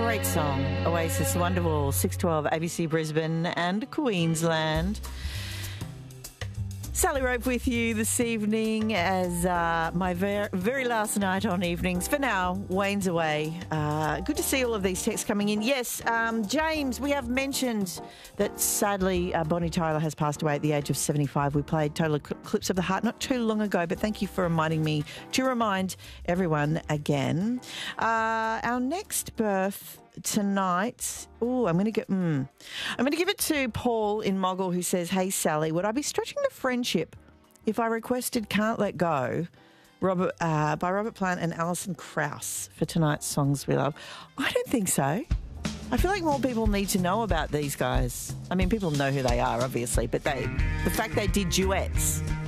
Great song. Oasis, Wonderwall, 612 ABC Brisbane and Queensland. Sally Rope with you this evening as my very last night on evenings. For now, Wayne's away. Good to see all of these texts coming in. Yes, James, we have mentioned that sadly Bonnie Tyler has passed away at the age of 75. We played Total Eclipse of the Heart not too long ago, but thank you for reminding me to remind everyone again. Our next birth tonight. Oh, I'm going to give it to Paul in Moggle, who says, "Hey Sally, would I be stretching the friendship if I requested Can't Let Go by Robert Plant and Alison Krauss for tonight's Songs We Love?" I don't think so. I feel like more people need to know about these guys. I mean, people know who they are, obviously, but the fact they did duets